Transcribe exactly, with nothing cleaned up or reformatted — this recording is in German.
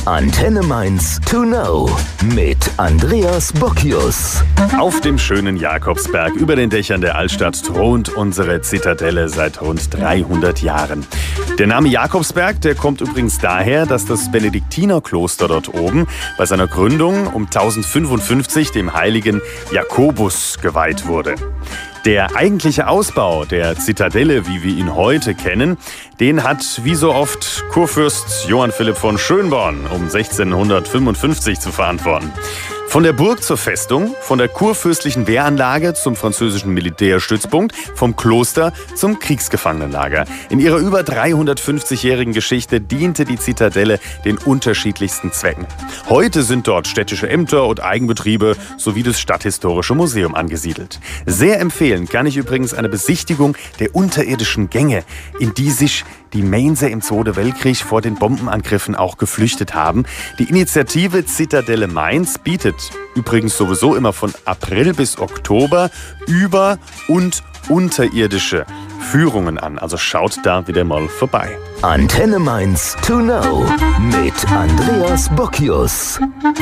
Antenne Mainz to know mit Andreas Bockius. Auf dem schönen Jakobsberg über den Dächern der Altstadt thront unsere Zitadelle seit rund dreihundert Jahren. Der Name Jakobsberg, der kommt übrigens daher, dass das Benediktinerkloster dort oben bei seiner Gründung um tausendfünfundfünfzig dem heiligen Jakobus geweiht wurde. Der eigentliche Ausbau der Zitadelle, wie wir ihn heute kennen, den hat wie so oft Kurfürst Johann Philipp von Schönborn um sechzehnhundertfünfundfünfzig zu verantworten. Von der Burg zur Festung, von der kurfürstlichen Wehranlage zum französischen Militärstützpunkt, vom Kloster zum Kriegsgefangenenlager. In ihrer über dreihundertfünfzigjährigen Geschichte diente die Zitadelle den unterschiedlichsten Zwecken. Heute sind dort städtische Ämter und Eigenbetriebe sowie das Stadthistorische Museum angesiedelt. Sehr empfehlen kann ich übrigens eine Besichtigung der unterirdischen Gänge, in die sich die Mainzer im Zweiten Weltkrieg vor den Bombenangriffen auch geflüchtet haben. Die Initiative Zitadelle Mainz bietet übrigens sowieso immer von April bis Oktober über- und unterirdische Führungen an. Also schaut da wieder mal vorbei. Antenne Mainz to know mit Andreas Bockius.